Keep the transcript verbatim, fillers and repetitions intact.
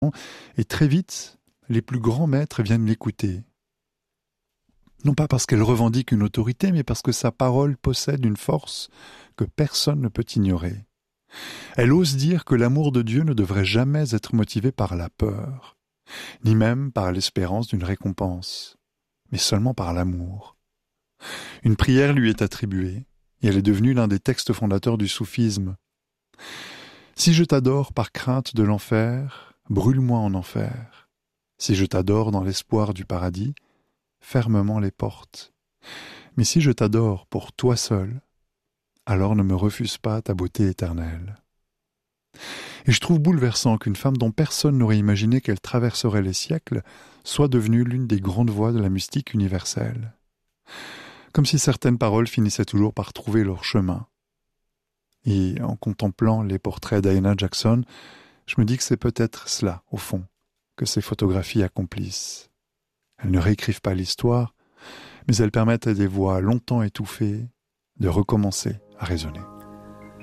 chanson, et très vite, les plus grands maîtres viennent l'écouter. Non pas parce qu'elle revendique une autorité, mais parce que sa parole possède une force que personne ne peut ignorer. Elle ose dire que l'amour de Dieu ne devrait jamais être motivé par la peur, ni même par l'espérance d'une récompense, mais seulement par l'amour. Une prière lui est attribuée, et elle est devenue l'un des textes fondateurs du soufisme. « Si je t'adore par crainte de l'enfer, brûle-moi en enfer. Si je t'adore dans l'espoir du paradis, ferme-moi les portes. Mais si je t'adore pour toi seul, alors ne me refuse pas ta beauté éternelle. » Et je trouve bouleversant qu'une femme dont personne n'aurait imaginé qu'elle traverserait les siècles soit devenue l'une des grandes voix de la mystique universelle. Comme si certaines paroles finissaient toujours par trouver leur chemin. Et en contemplant les portraits d'Aina Jackson, je me dis que c'est peut-être cela, au fond, que ces photographies accomplissent. Elles ne réécrivent pas l'histoire, mais elles permettent à des voix longtemps étouffées de recommencer à résonner.